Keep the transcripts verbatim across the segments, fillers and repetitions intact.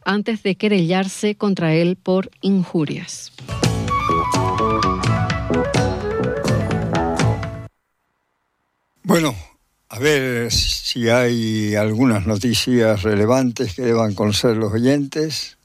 antes de querellarse contra él por injurias. Bueno, a ver si hay algunas noticias relevantes que deban conocer los oyentes.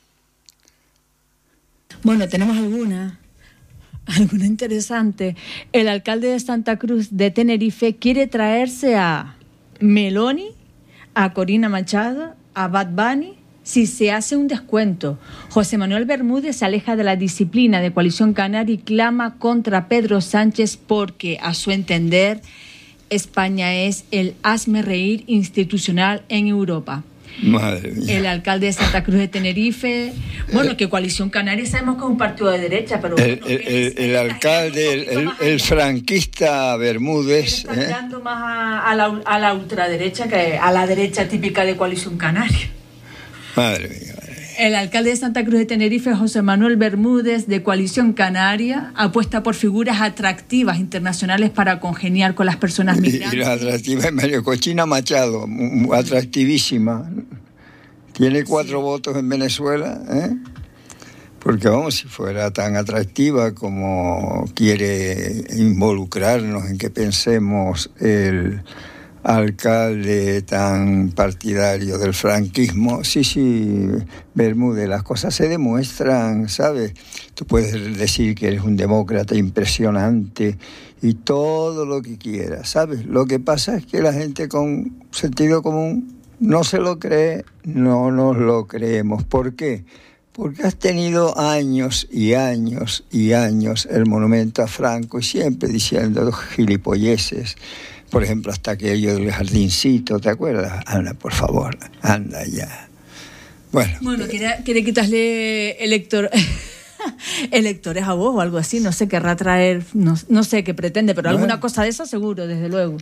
Bueno, tenemos alguna, alguna interesante. El alcalde de Santa Cruz de Tenerife quiere traerse a Meloni, a Corina Machado, a Bad Bunny, si se hace un descuento. José Manuel Bermúdez se aleja de la disciplina de Coalición Canaria y clama contra Pedro Sánchez porque, a su entender, España es el hazme-reír institucional en Europa. Madre mía. El alcalde de Santa Cruz de Tenerife, bueno, que Coalición Canaria sabemos que es un partido de derecha, pero el, bueno, el, el, el alcalde, el, el, el franquista Bermúdez, está ¿eh? tirando más a, a, la, a la ultraderecha que a la derecha típica de Coalición Canaria. Madre mía. El alcalde de Santa Cruz de Tenerife, José Manuel Bermúdez, de Coalición Canaria, apuesta por figuras atractivas internacionales para congeniar con las personas migrantes. Y, y la atractiva es María Cochina Machado, atractivísima. Tiene cuatro sí. votos en Venezuela, ¿eh? Porque vamos, si fuera tan atractiva como quiere involucrarnos en que pensemos el alcalde tan partidario del franquismo, sí, sí, Bermúdez, las cosas se demuestran, ¿sabes? Tú puedes decir que eres un demócrata impresionante y todo lo que quieras, ¿sabes? Lo que pasa es que la gente con sentido común no se lo cree, no nos lo creemos. ¿Por qué? Porque has tenido años y años y años el monumento a Franco y siempre diciendo los gilipolleces. Por ejemplo, hasta aquello del jardincito, ¿te acuerdas? Anda, por favor, anda ya. Bueno, bueno quiere, quiere quitarle elector, electores a vos o algo así, no sé, querrá traer, no, no sé qué pretende, pero bueno, alguna cosa de esa seguro, desde luego.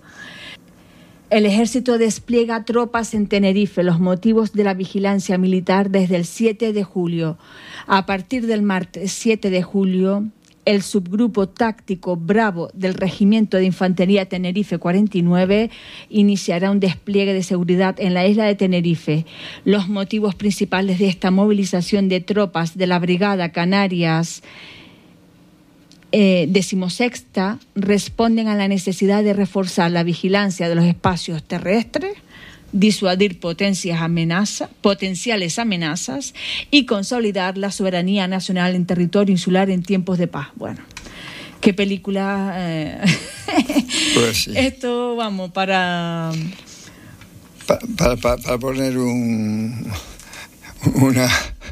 El ejército despliega tropas en Tenerife, los motivos de la vigilancia militar desde el siete de julio. A partir del martes siete de julio... el subgrupo táctico Bravo del Regimiento de Infantería Tenerife cuarenta y nueve iniciará un despliegue de seguridad en la isla de Tenerife. Los motivos principales de esta movilización de tropas de la Brigada Canarias eh, decimosexta responden a la necesidad de reforzar la vigilancia de los espacios terrestres, disuadir potencias amenaza, potenciales amenazas y consolidar la soberanía nacional en territorio insular en tiempos de paz. Bueno, qué película. Eh... Pues sí. Esto, vamos, para... Pa, para, para, para poner un... una...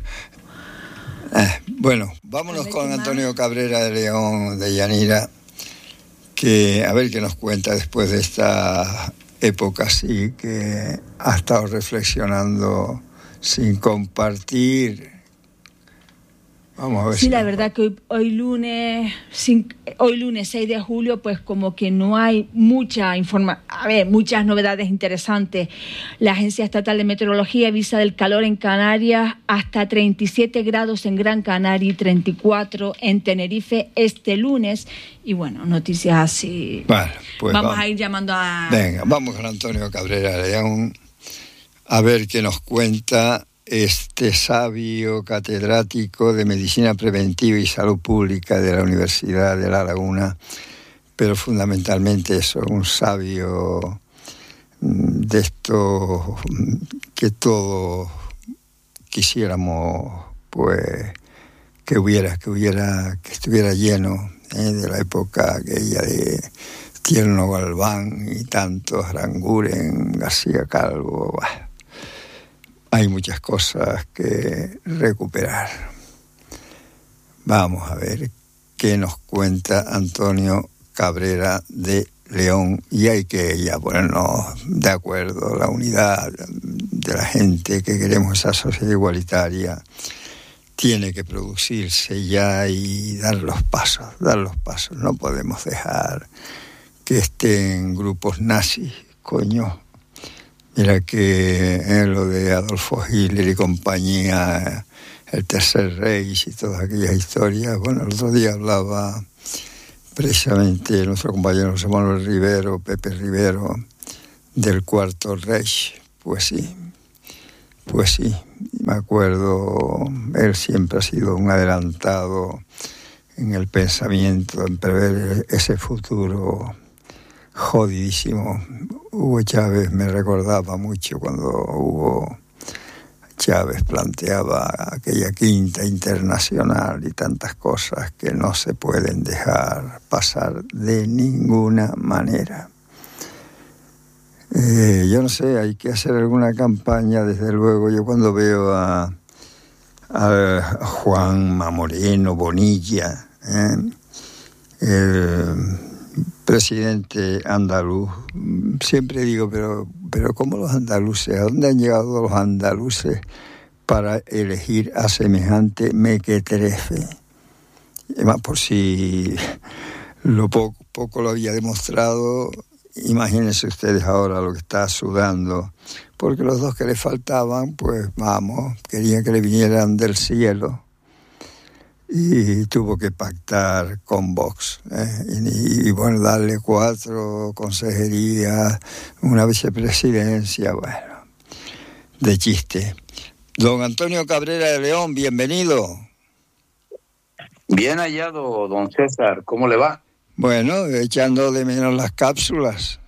Eh, bueno, vámonos con Antonio Cabrera de León, de Yanira, que a ver qué nos cuenta después de esta... época sí que ha estado reflexionando sin compartir. Vamos a ver. Sí, si la verdad que hoy, hoy lunes sin, hoy lunes seis de julio, pues como que no hay mucha información, a ver, muchas novedades interesantes. La Agencia Estatal de Meteorología avisa del calor en Canarias hasta treinta y siete grados en Gran Canaria y treinta y cuatro en Tenerife este lunes. Y bueno, noticias así. Bueno, pues vamos, vamos a ir llamando a... Venga, vamos con Antonio Cabrera León a ver qué nos cuenta este sabio catedrático de Medicina Preventiva y Salud Pública de la Universidad de La Laguna, pero fundamentalmente eso, un sabio de esto que todos quisiéramos, pues, que hubiera, que hubiera, que estuviera lleno, ¿eh? De la época aquella de Tierno Galván y tantos, Aranguren, García Calvo. Bah. Hay muchas cosas que recuperar. Vamos a ver qué nos cuenta Antonio Cabrera de León, y hay que ya ponernos de acuerdo, la unidad de la gente que queremos esa sociedad igualitaria tiene que producirse ya y dar los pasos, dar los pasos. No podemos dejar que estén grupos nazis, coño. Mira que en lo de Adolfo Hitler y compañía, el Tercer Reich y todas aquellas historias. Bueno, el otro día hablaba precisamente nuestro compañero José Manuel Rivero, Pepe Rivero, del Cuarto Reich. Pues sí, pues sí, Me acuerdo, él siempre ha sido un adelantado en el pensamiento, en prever ese futuro jodidísimo. Hugo Chávez me recordaba mucho cuando Hugo Chávez planteaba aquella quinta internacional y tantas cosas que no se pueden dejar pasar de ninguna manera. Eh, yo no sé, hay que hacer alguna campaña, desde luego. Yo cuando veo a, a Juanma Moreno Bonilla, ¿eh? el presidente andaluz, siempre digo, pero, pero ¿cómo los andaluces? ¿A dónde han llegado los andaluces para elegir a semejante mequetrefe? Además, por si lo poco, poco lo había demostrado, imagínense ustedes ahora lo que está sudando, porque los dos que le faltaban, pues vamos, querían que le vinieran del cielo y tuvo que pactar con Vox, ¿eh? y, y bueno, darle cuatro consejerías, una vicepresidencia, bueno, de chiste. Don Antonio Cabrera de León, bienvenido. Bien hallado, don César, ¿cómo le va? Bueno, echando de menos las cápsulas.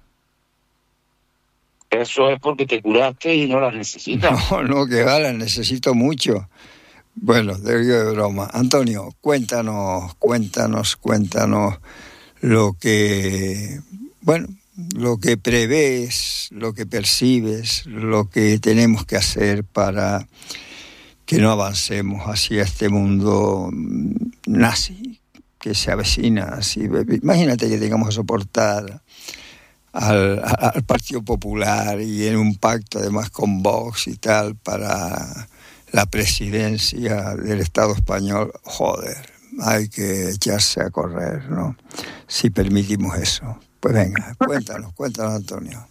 Eso es porque te curaste y no las necesitas. No, no, que va, las necesito mucho. Bueno, de, de broma. Antonio, cuéntanos, cuéntanos, cuéntanos lo que, bueno, lo que prevés, lo que percibes, lo que tenemos que hacer para que no avancemos hacia este mundo nazi que se avecina. Así. Imagínate que tengamos que soportar al, al Partido Popular y en un pacto además con Vox y tal para la presidencia del Estado español. Joder, hay que echarse a correr, ¿no? Si permitimos eso. Pues venga, cuéntanos, cuéntanos, Antonio.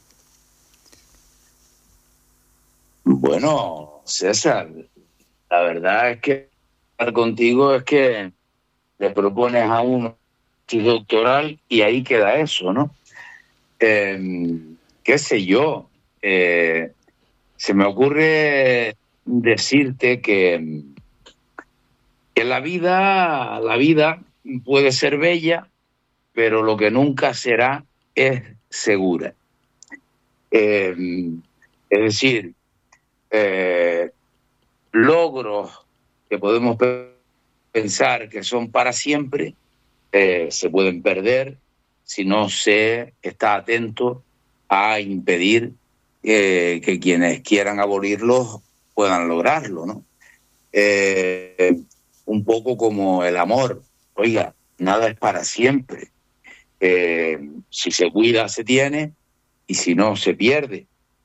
Bueno, César, la verdad es que hablar contigo es que le propones a uno su doctoral y ahí queda eso, ¿no? Eh, qué sé yo, eh, se me ocurre decirte que, que la vida, la vida puede ser bella, pero lo que nunca será es segura. Eh, es decir, eh, logros que podemos pensar que son para siempre eh, se pueden perder si no se está atento a impedir eh, que quienes quieran abolirlos puedan lograrlo, ¿no? Eh, un poco como el amor. Oiga, nada es para siempre. Eh, si se cuida, se tiene, y si no, se pierde.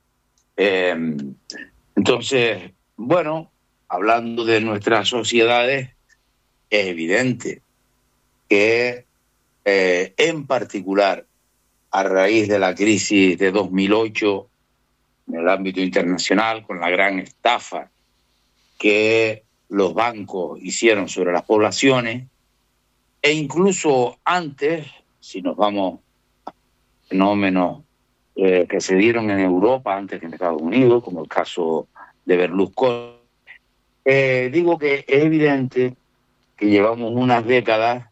Eh, entonces, bueno, hablando de nuestras sociedades, es evidente que eh, en particular a raíz de la crisis de dos mil ocho en el ámbito internacional, con la gran estafa que los bancos hicieron sobre las poblaciones, e incluso antes, si nos vamos a fenómenos eh, que se dieron en Europa antes que en Estados Unidos, como el caso de Berlusconi, eh, digo que es evidente que llevamos unas décadas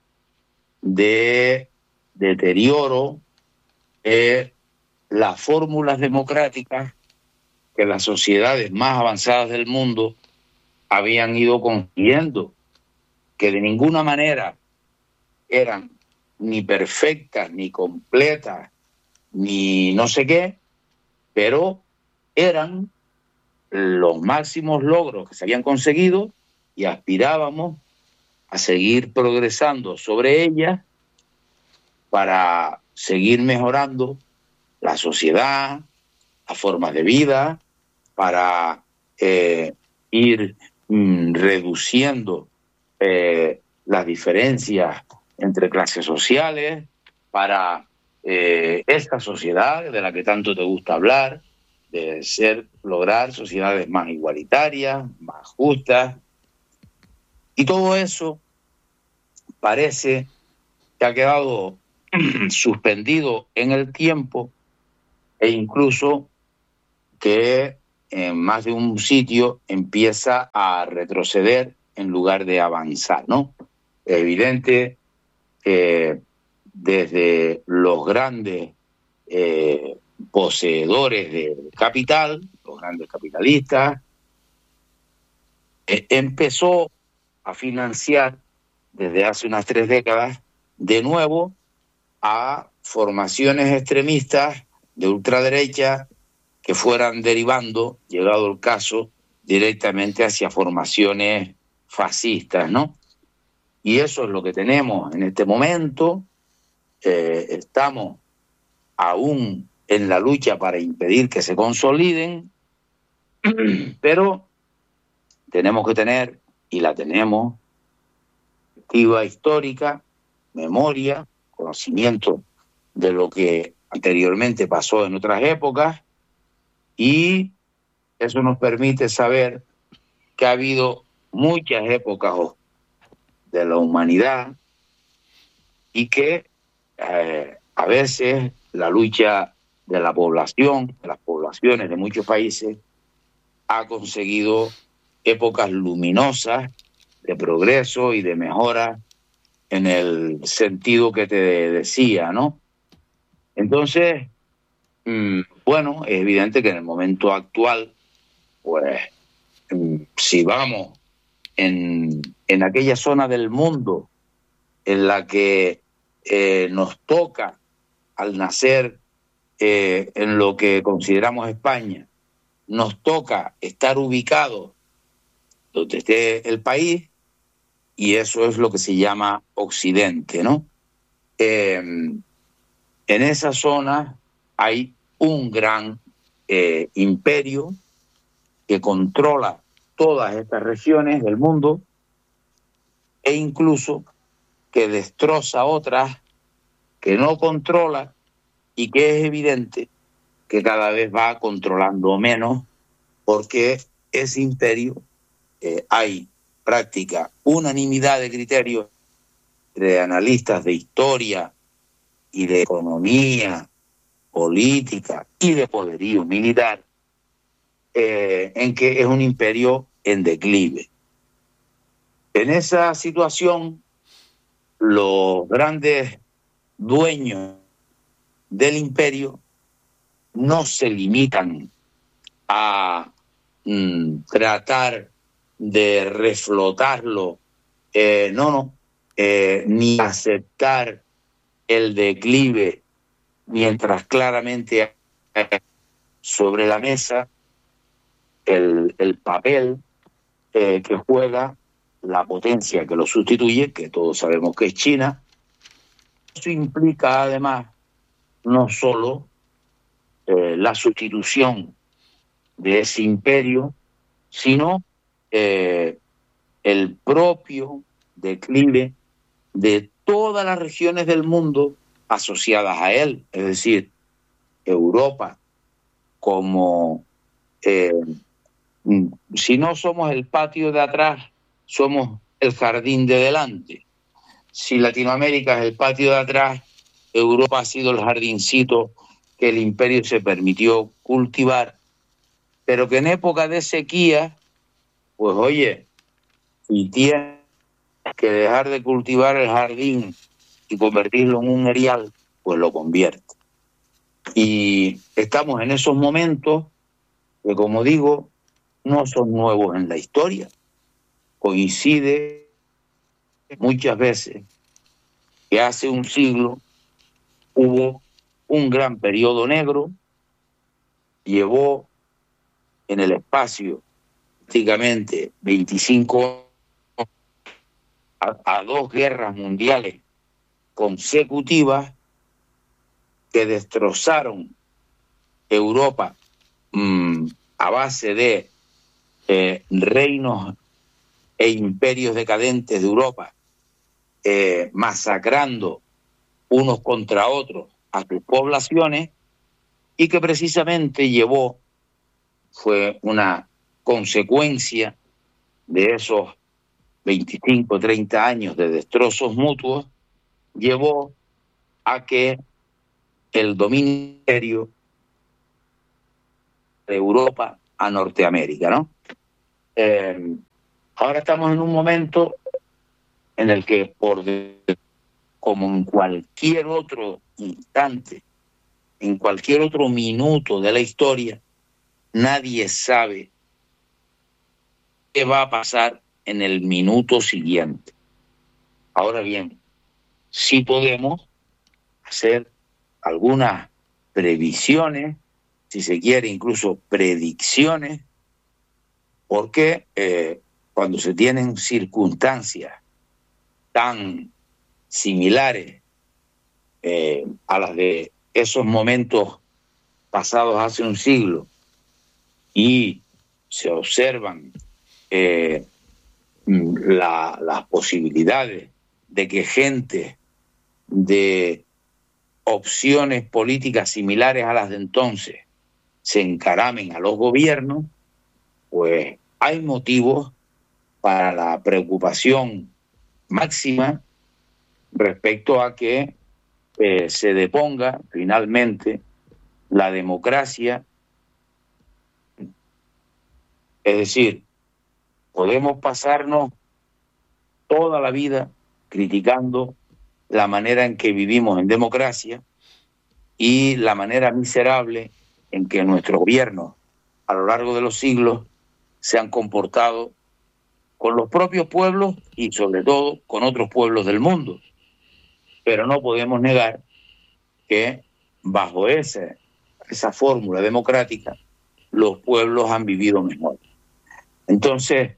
de deterioro de las fórmulas democráticas que las sociedades más avanzadas del mundo habían ido consiguiendo, que de ninguna manera eran ni perfectas, ni completas, ni no sé qué, pero eran los máximos logros que se habían conseguido y aspirábamos a seguir progresando sobre ellas para seguir mejorando la sociedad, las formas de vida, para eh, ir mm, reduciendo eh, las diferencias entre clases sociales, para eh, esta sociedad de la que tanto te gusta hablar, de ser, lograr sociedades más igualitarias, más justas. Y todo eso parece que ha quedado suspendido en el tiempo, e incluso que en más de un sitio empieza a retroceder en lugar de avanzar, ¿no? Es evidente que desde los grandes eh, poseedores de capital, los grandes capitalistas, eh, empezó a financiar desde hace unas tres décadas de nuevo a formaciones extremistas de ultraderecha que fueran derivando, llegado el caso, directamente hacia formaciones fascistas, ¿no? Y eso es lo que tenemos en este momento. Eh, estamos aún en la lucha para impedir que se consoliden, pero tenemos que tener, y la tenemos, perspectiva histórica, memoria, conocimiento de lo que anteriormente pasó en otras épocas, y eso nos permite saber que ha habido muchas épocas de la humanidad y que eh, a veces la lucha de la población, de las poblaciones de muchos países, ha conseguido épocas luminosas de progreso y de mejora en el sentido que te decía, ¿no? Entonces, mmm, bueno, es evidente que en el momento actual, pues, mmm, si vamos en, en aquella zona del mundo en la que eh, nos toca al nacer eh, en lo que consideramos España, nos toca estar ubicados donde esté el país, y eso es lo que se llama Occidente, ¿no? Eh, en esa zona hay un gran eh, imperio que controla todas estas regiones del mundo e incluso que destroza otras que no controla y que es evidente que cada vez va controlando menos, porque ese imperio eh, hay práctica unanimidad de criterios de analistas de historia y de economía, política y de poderío militar, eh, en que es un imperio en declive. En esa situación, los grandes dueños del imperio no se limitan a mm, tratar de reflotarlo, eh, no, no, eh, ni aceptar el declive, mientras claramente hay sobre la mesa el, el papel eh, que juega la potencia que lo sustituye, que todos sabemos que es China. Eso implica además no solo eh, la sustitución de ese imperio, sino eh, el propio declive de todas las regiones del mundo asociadas a él, es decir, Europa como, eh, si no somos el patio de atrás, somos el jardín de delante. Si Latinoamérica es el patio de atrás, Europa ha sido el jardincito que el imperio se permitió cultivar, pero que en época de sequía, pues oye, si tienes que dejar de cultivar el jardín y convertirlo en un erial, pues lo convierte. Y estamos en esos momentos que, como digo, no son nuevos en la historia. Coincide muchas veces que hace un siglo hubo un gran periodo negro, llevó en el espacio prácticamente veinticinco a, a dos guerras mundiales consecutivas que destrozaron Europa mmm, a base de eh, reinos e imperios decadentes de Europa, eh, masacrando unos contra otros a sus poblaciones, y que precisamente llevó, fue una consecuencia de esos veinticinco, treinta años de destrozos mutuos, llevó a que el dominio de Europa a Norteamérica, ¿no? Eh, ahora estamos en un momento en el que, por de, como en cualquier otro instante, en cualquier otro minuto de la historia, nadie sabe qué va a pasar en el minuto siguiente. Ahora bien, sí podemos hacer algunas previsiones, si se quiere, incluso predicciones, porque eh, cuando se tienen circunstancias tan similares eh, a las de esos momentos pasados hace un siglo y se observan eh, la, las posibilidades de que gente de opciones políticas similares a las de entonces se encaramen a los gobiernos, pues hay motivos para la preocupación máxima respecto a que eh, se deponga finalmente la democracia. Es decir, podemos pasarnos toda la vida criticando la manera en que vivimos en democracia y la manera miserable en que nuestros gobiernos a lo largo de los siglos se han comportado con los propios pueblos y sobre todo con otros pueblos del mundo. Pero no podemos negar que bajo ese, esa fórmula democrática los pueblos han vivido mejor. Entonces,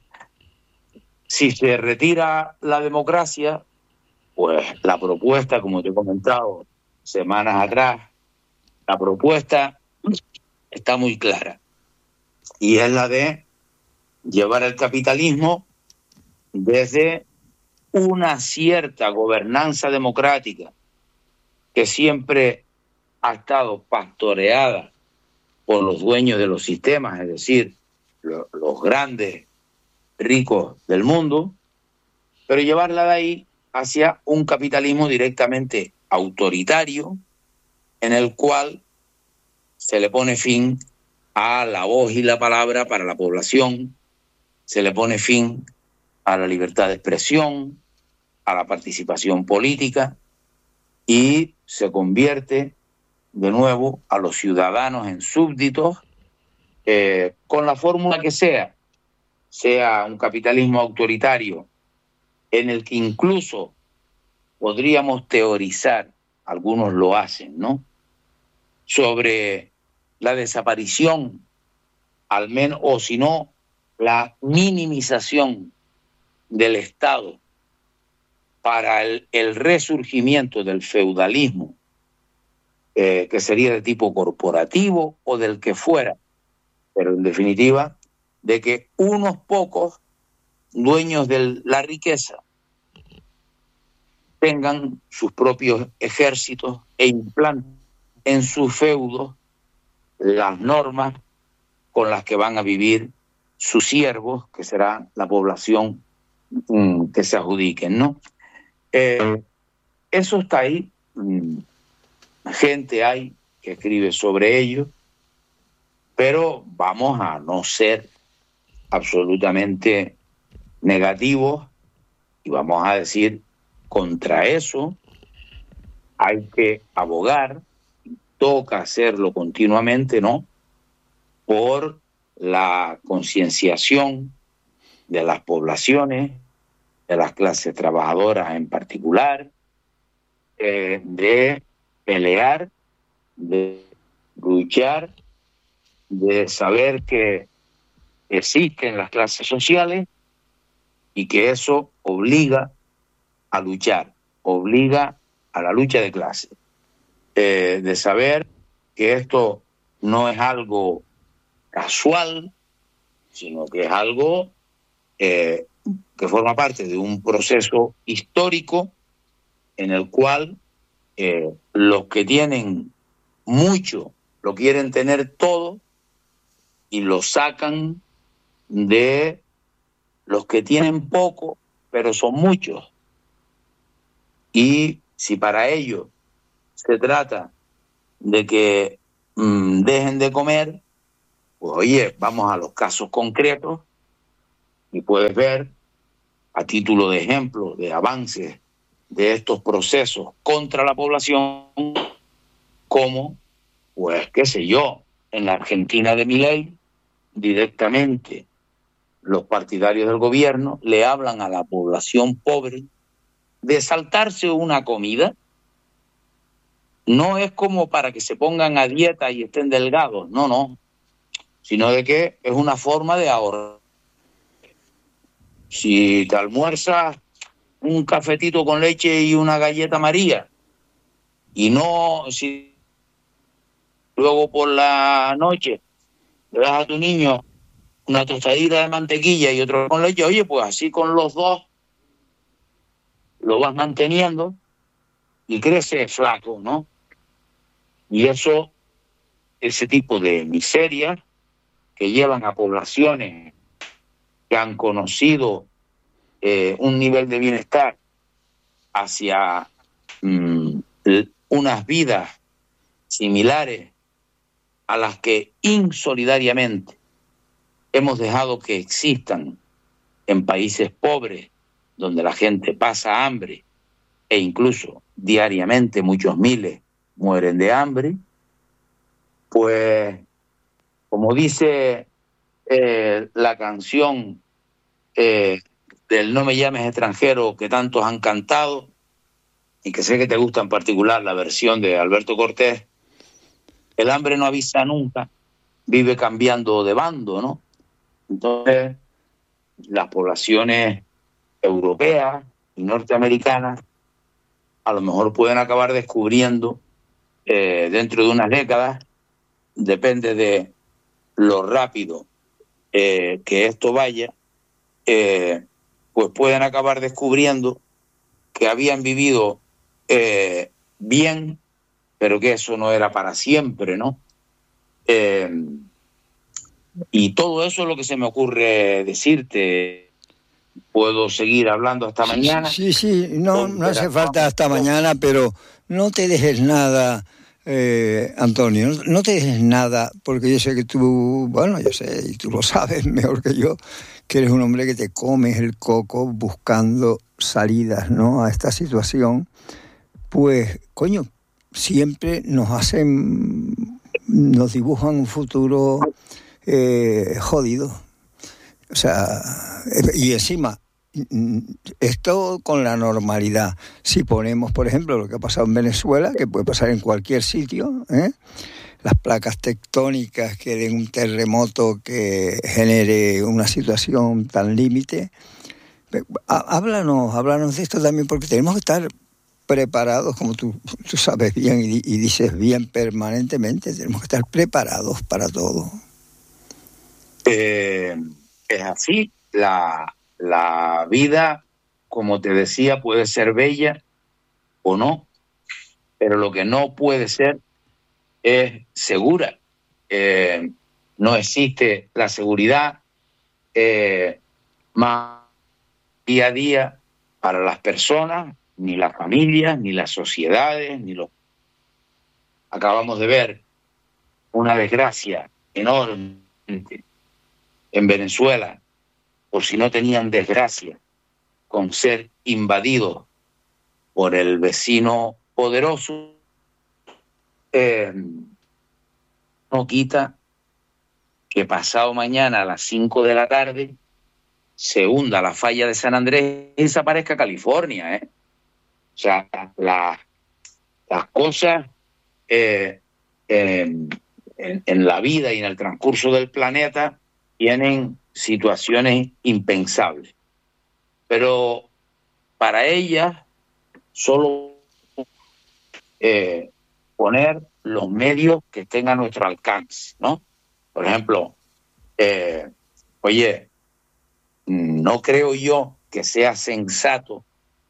si se retira la democracia, pues la propuesta, como te he comentado semanas atrás, la propuesta está muy clara y es la de llevar el capitalismo desde una cierta gobernanza democrática que siempre ha estado pastoreada por los dueños de los sistemas, es decir, lo, los grandes ricos del mundo, pero llevarla de ahí hacia un capitalismo directamente autoritario en el cual se le pone fin a la voz y la palabra para la población, se le pone fin a la libertad de expresión, a la participación política y se convierte de nuevo a los ciudadanos en súbditos eh, con la fórmula que sea, sea un capitalismo autoritario en el que incluso podríamos teorizar, algunos lo hacen, ¿no?, sobre la desaparición, al menos, o si no, la minimización del Estado para el, el resurgimiento del feudalismo, eh, que sería de tipo corporativo o del que fuera, pero en definitiva, de que unos pocos dueños de la riqueza tengan sus propios ejércitos e implanten en sus feudos las normas con las que van a vivir sus siervos, que será la población mm, que se adjudiquen, ¿no? Eh, eso está ahí, mm, gente hay que escribe sobre ello, pero vamos a no ser absolutamente negativos y vamos a decir, contra eso hay que abogar, toca hacerlo continuamente, ¿no?, por la concienciación de las poblaciones, de las clases trabajadoras en particular, eh, de pelear, de luchar, de saber que existen las clases sociales y que eso obliga a luchar, obliga a la lucha de clases, eh, de saber que esto no es algo casual, sino que es algo eh, que forma parte de un proceso histórico en el cual eh, los que tienen mucho lo quieren tener todo y lo sacan de los que tienen poco, pero son muchos. Y si para ellos se trata de que mmm, dejen de comer, Pues oye, vamos a los casos concretos y puedes ver, a título de ejemplo, de avances de estos procesos contra la población, como, pues qué sé yo, en la Argentina de Milei, directamente los partidarios del gobierno le hablan a la población pobre de saltarse una comida. No es como para que se pongan a dieta y estén delgados, no, no, sino de que es una forma de ahorrar. Si te almuerzas un cafetito con leche y una galleta María, y no, si luego por la noche le das a tu niño una tostadita de mantequilla y otro con leche, oye, pues así con los dos lo vas manteniendo y crece flaco, ¿no? Y eso, ese tipo de miseria que llevan a poblaciones que han conocido eh, un nivel de bienestar hacia mm, unas vidas similares a las que insolidariamente hemos dejado que existan en países pobres, donde la gente pasa hambre e incluso diariamente muchos miles mueren de hambre, pues como dice eh, la canción eh, del No me llames extranjero que tantos han cantado, y que sé que te gusta en particular la versión de Alberto Cortés, el hambre no avisa nunca, vive cambiando de bando, ¿no? Entonces, las poblaciones europeas y norteamericanas a lo mejor pueden acabar descubriendo eh, dentro de unas décadas, depende de lo rápido eh, que esto vaya, eh, pues pueden acabar descubriendo que habían vivido eh, bien, pero que eso no era para siempre, ¿no? Eh, y todo eso es lo que se me ocurre decirte. Puedo seguir hablando hasta mañana. Sí, sí, sí. No, no hace falta hasta mañana, pero no te dejes nada, eh, Antonio, no, no te dejes nada, porque yo sé que tú, bueno, yo sé, y tú lo sabes mejor que yo, que eres un hombre que te comes el coco buscando salidas, ¿no?, a esta situación. Pues, coño, siempre nos hacen, nos dibujan un futuro eh, jodido. O sea, y encima, esto con la normalidad. Si ponemos, por ejemplo, lo que ha pasado en Venezuela, que puede pasar en cualquier sitio, ¿eh?, las placas tectónicas que den un terremoto que genere una situación tan límite. Háblanos, háblanos de esto también, porque tenemos que estar preparados, como tú, tú sabes bien y, y dices bien permanentemente, tenemos que estar preparados para todo. Eh... Es así, la, la vida, como te decía, puede ser bella o no, pero lo que no puede ser es segura. Eh, no existe la seguridad eh, más día a día para las personas, ni las familias, ni las sociedades, ni los... Acabamos de ver una desgracia enorme en Venezuela, por si no tenían desgracia con ser invadidos por el vecino poderoso, eh, no quita que pasado mañana a las cinco de la tarde se hunda la falla de San Andrés y desaparezca California, ¿eh? O sea, la, las cosas eh, eh, en, en la vida y en el transcurso del planeta tienen situaciones impensables, pero para ellas solo eh, poner los medios que estén a nuestro alcance, ¿no? Por ejemplo, eh, oye, no creo yo que sea sensato,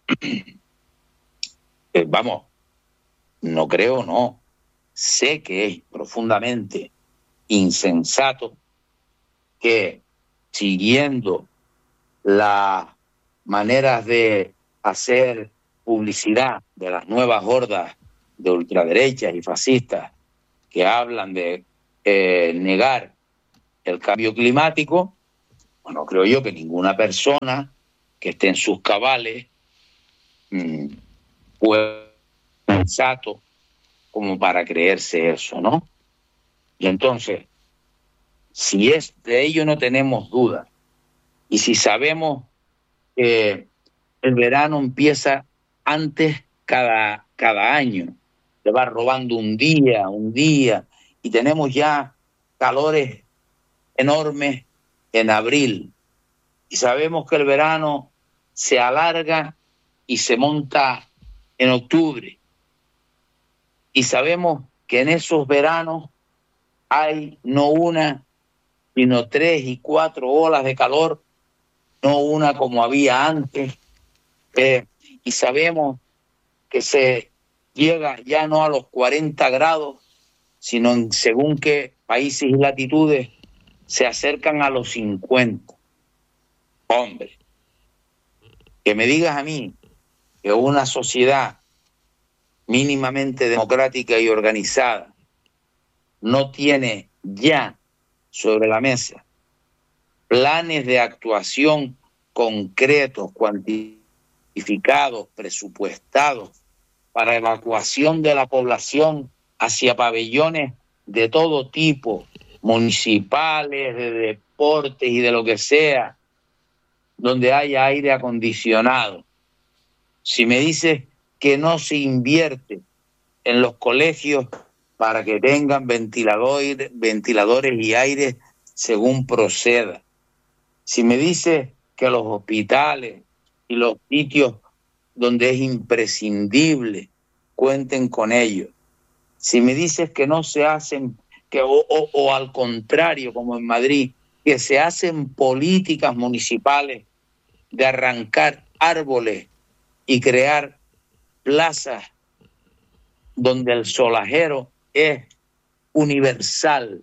eh, vamos, no creo, no, sé que es profundamente insensato que, siguiendo las maneras de hacer publicidad de las nuevas hordas de ultraderechas y fascistas que hablan de eh, negar el cambio climático, bueno, creo yo que ninguna persona que esté en sus cabales mmm, puede ser sensato como para creerse eso, ¿no? Y entonces, si es de ello no tenemos duda, y si sabemos que el verano empieza antes cada, cada año, se va robando un día, un día, y tenemos ya calores enormes en abril, y sabemos que el verano se alarga y se monta en octubre, y sabemos que en esos veranos hay no una, sino tres y cuatro olas de calor, no una como había antes, eh, y sabemos que se llega ya no a los cuarenta grados, sino en según qué países y latitudes se acercan a los cincuenta. Hombre, que me digas a mí que una sociedad mínimamente democrática y organizada no tiene ya sobre la mesa planes de actuación concretos, cuantificados, presupuestados para evacuación de la población hacia pabellones de todo tipo, municipales, de deportes y de lo que sea, donde haya aire acondicionado. Si me dices que no se invierte en los colegios para que tengan ventiladores, ventiladores y aire según proceda. Si me dices que los hospitales y los sitios donde es imprescindible cuenten con ellos. Si me dices que no se hacen, que o, o, o al contrario, como en Madrid, que se hacen políticas municipales de arrancar árboles y crear plazas donde el solajero es universal,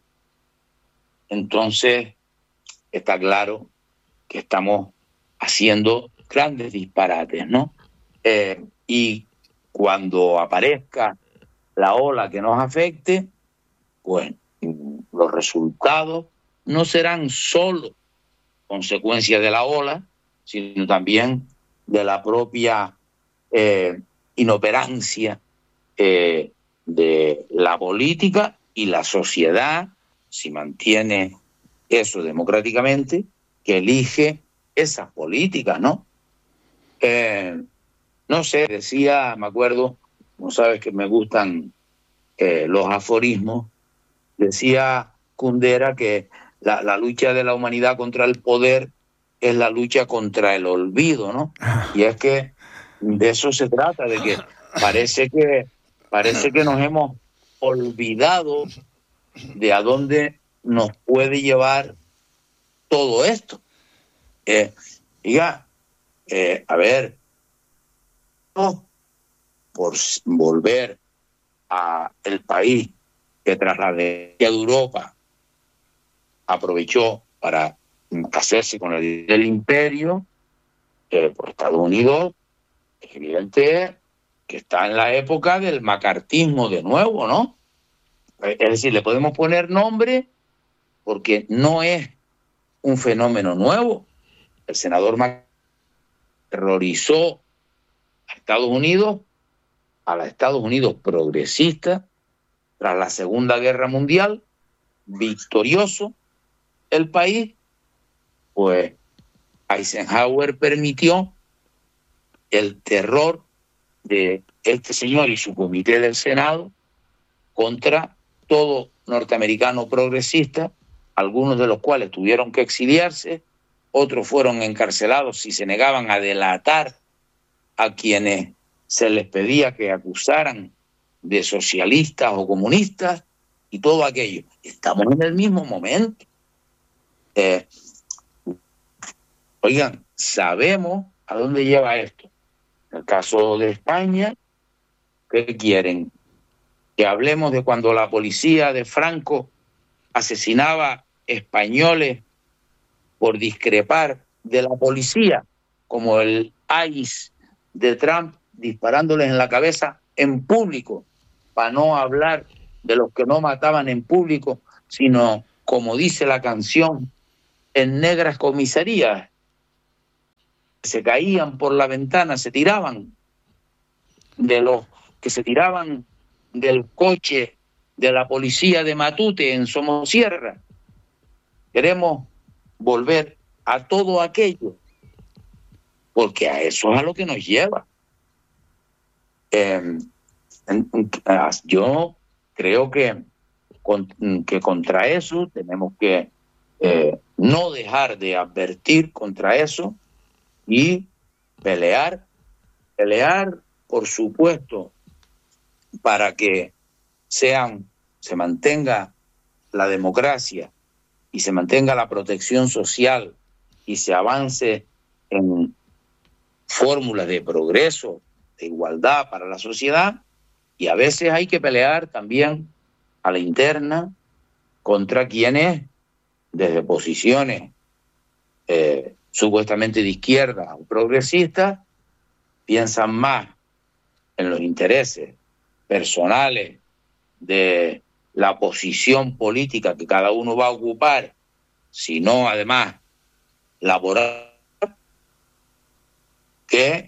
entonces está claro que estamos haciendo grandes disparates, ¿no? Eh, y cuando aparezca la ola que nos afecte, pues los resultados no serán solo consecuencia de la ola, sino también de la propia eh, inoperancia eh, de la política y la sociedad, si mantiene eso democráticamente, que elige esas políticas, ¿no? Eh, no sé, decía, me acuerdo, como sabes que me gustan eh, los aforismos, decía Kundera que la, la lucha de la humanidad contra el poder es la lucha contra el olvido, ¿no? Y es que de eso se trata, de que parece que, parece que nos hemos olvidado de a dónde nos puede llevar todo esto. Eh, diga, eh, a ver, no por volver a el país que tras la de Europa aprovechó para hacerse con el, el imperio, eh, por Estados Unidos, es evidente que está en la época del macartismo de nuevo, ¿no? Es decir, le podemos poner nombre porque no es un fenómeno nuevo. El senador Mac terrorizó a Estados Unidos, a los Estados Unidos progresistas, tras la Segunda Guerra Mundial, victorioso el país, pues Eisenhower permitió el terror de este señor y su comité del Senado contra todo norteamericano progresista, algunos de los cuales tuvieron que exiliarse, otros fueron encarcelados si se negaban a delatar a quienes se les pedía que acusaran de socialistas o comunistas y todo aquello. Estamos en el mismo momento. Eh, oigan, sabemos a dónde lleva esto. En el caso de España, ¿qué quieren? Que hablemos de cuando la policía de Franco asesinaba españoles por discrepar de la policía, como el I C E de Trump disparándoles en la cabeza en público, para no hablar de los que no mataban en público, sino como dice la canción, en negras comisarías. Se caían por la ventana, se tiraban de los que se tiraban del coche de la policía de Matute en Somosierra. Queremos volver a todo aquello, porque a eso es a lo que nos lleva. Eh, yo creo que, con, que contra eso tenemos que eh, no dejar de advertir contra eso y pelear, pelear, por supuesto, para que sean, se mantenga la democracia y se mantenga la protección social y se avance en fórmulas de progreso, de igualdad para la sociedad, y a veces hay que pelear también a la interna contra quienes desde posiciones eh, supuestamente de izquierda o progresistas piensan más en los intereses personales de la posición política que cada uno va a ocupar, sino además laboral, que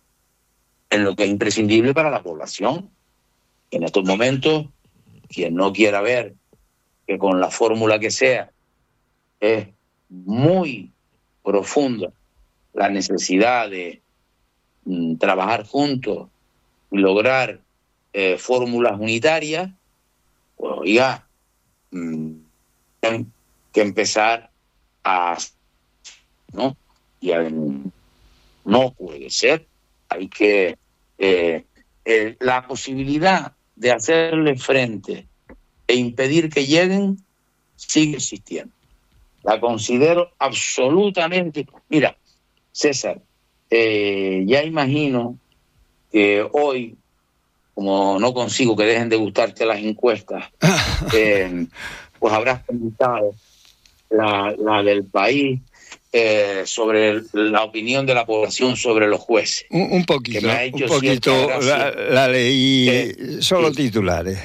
en lo que es imprescindible para la población. En estos momentos, quien no quiera ver que con la fórmula que sea es muy profunda la necesidad de mm, trabajar juntos y lograr eh, fórmulas unitarias, pues oiga, mmm, tienen que empezar a, ¿no? Y a, no puede ser, hay que eh, eh, la posibilidad de hacerle frente e impedir que lleguen sigue existiendo. La considero absolutamente... Mira, César, eh, ya imagino que hoy, como no consigo que dejen de gustarte las encuestas, eh, pues habrás comentado la, la del país eh, sobre el, la opinión de la población sobre los jueces. Un, un poquito, que me ha hecho un poquito, la, la leí, eh, solo sí. titulares.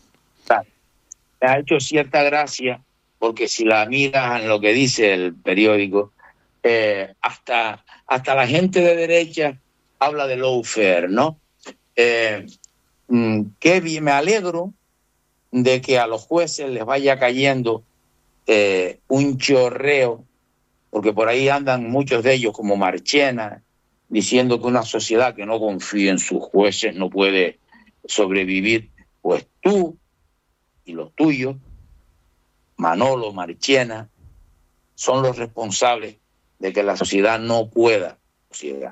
Me ha hecho cierta gracia, porque si la miras en lo que dice el periódico, eh, hasta, hasta la gente de derecha habla de lawfare, ¿no? Eh, mm, qué bien, me alegro de que a los jueces les vaya cayendo eh, un chorreo, porque por ahí andan muchos de ellos como Marchena, diciendo que una sociedad que no confía en sus jueces no puede sobrevivir. Pues tú y los tuyos, Manolo, Marchena, son los responsables de que la sociedad no pueda sociedad,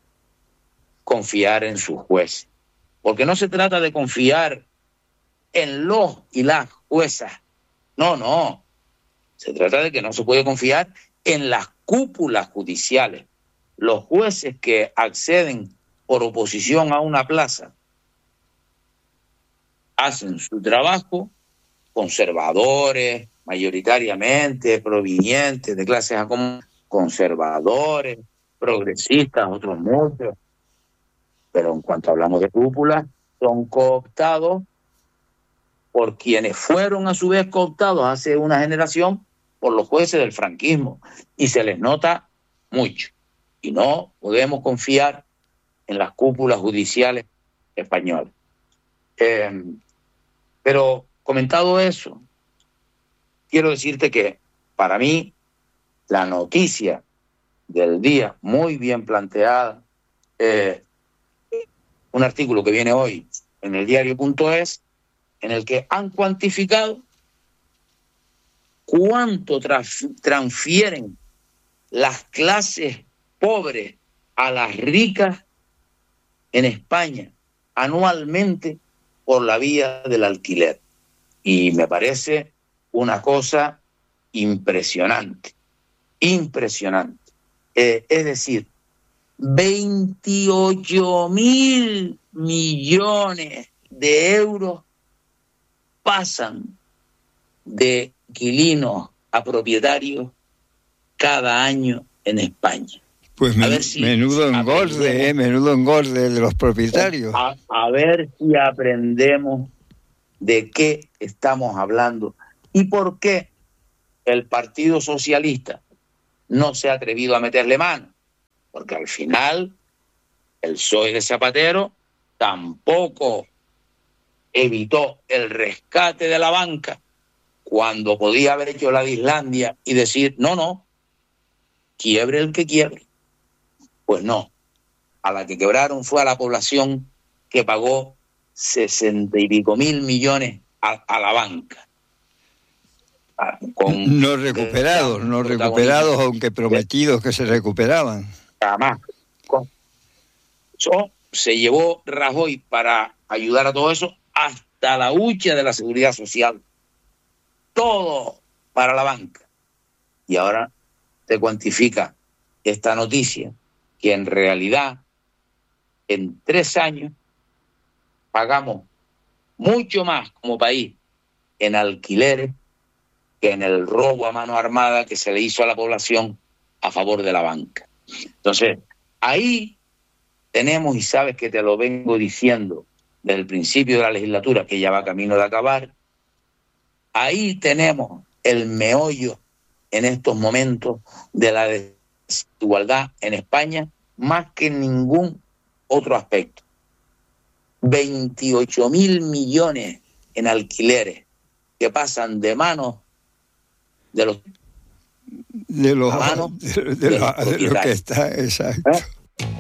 confiar en sus jueces. Porque no se trata de confiar en los y las juezas. No, no. Se trata de que no se puede confiar en las cúpulas judiciales. Los jueces que acceden por oposición a una plaza hacen su trabajo, conservadores, mayoritariamente provenientes de clases conservadores, progresistas, otros muchos. Pero en cuanto hablamos de cúpulas, son cooptados por quienes fueron a su vez cooptados hace una generación por los jueces del franquismo, y se les nota mucho. Y no podemos confiar en las cúpulas judiciales españolas. Eh, pero comentado eso, quiero decirte que para mí la noticia del día, muy bien planteada, eh, un artículo que viene hoy en el diario punto es, en el que han cuantificado cuánto traf- transfieren las clases pobres a las ricas en España anualmente por la vía del alquiler. Y me parece una cosa impresionante, impresionante. Eh, es decir, veintiocho mil millones de euros pasan de inquilinos a propietarios cada año en España. Pues A men- ver si menudo engorde, aprendemos. eh, menudo engorde de los propietarios. A, a ver si aprendemos de qué estamos hablando y por qué el Partido Socialista no se ha atrevido a meterle mano, porque al final el P S O E de Zapatero tampoco evitó el rescate de la banca cuando podía haber hecho la de Islandia y decir, no, no, quiebre el que quiebre. Pues no, a la que quebraron fue a la población que pagó sesenta y pico mil millones a, a la banca. Con, no recuperados, no recuperados, aunque prometidos que se recuperaban. Jamás. Eso se llevó Rajoy para ayudar a todo eso hasta la hucha de la seguridad social. Todo para la banca. Y ahora te cuantifica esta noticia que en realidad en tres años pagamos mucho más como país en alquileres que en el robo a mano armada que se le hizo a la población a favor de la banca. Entonces, ahí tenemos, y sabes que te lo vengo diciendo desde el principio de la legislatura, que ya va camino de acabar, ahí tenemos el meollo en estos momentos de la desigualdad en España, más que en ningún otro aspecto. veintiocho mil millones en alquileres que pasan de manos de los de los a manos de, de, de, lo, de lo que está, exacto. ¿Eh?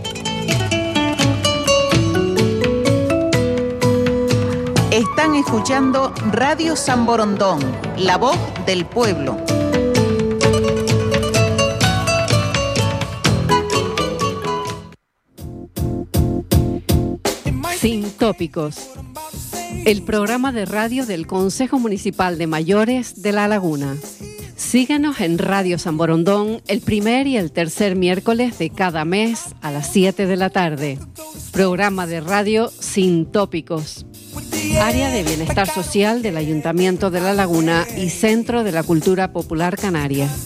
Están escuchando Radio San Borondón, la voz del pueblo. Sin tópicos. El programa de radio del Consejo Municipal de Mayores de La Laguna. Síguenos en Radio San Borondón el primer y el tercer miércoles de cada mes a las siete de la tarde. Programa de radio Sin tópicos. Área de Bienestar Social del Ayuntamiento de La Laguna y Centro de la Cultura Popular Canaria.